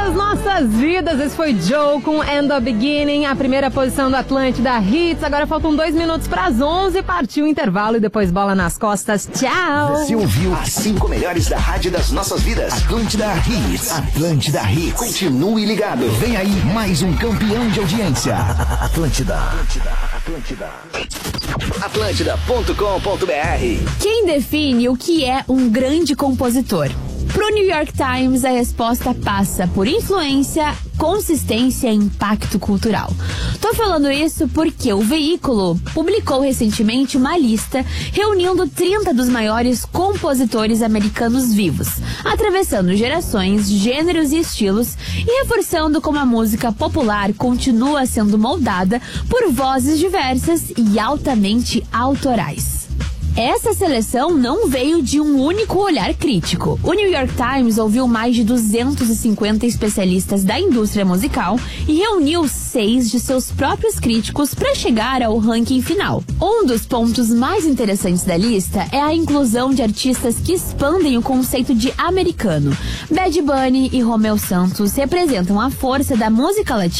das nossas vidas. Esse foi Joe com End the Beginning, a primeira posição do Atlântida Hits. Agora faltam 2 minutos para as 11. Partiu o intervalo e depois bola nas costas. Tchau! Você ouviu as 5 melhores da rádio das nossas vidas. Atlântida Hits. Atlântida Hits. Continue ligado. Vem aí mais um campeão de audiência. Atlântida. Atlântida.com.br. Quem define o que é um grande compositor? Pro New York Times, a resposta passa por influência, consistência e impacto cultural. Tô falando isso porque o veículo publicou recentemente uma lista reunindo 30 dos maiores compositores americanos vivos, atravessando gerações, gêneros e estilos e reforçando como a música popular continua sendo moldada por vozes diversas e altamente autorais. Essa seleção não veio de um único olhar crítico. O New York Times ouviu mais de 250 especialistas da indústria musical e reuniu 6 de seus próprios críticos para chegar ao ranking final. Um dos pontos mais interessantes da lista é a inclusão de artistas que expandem o conceito de americano. Bad Bunny e Romeu Santos representam a força da música latina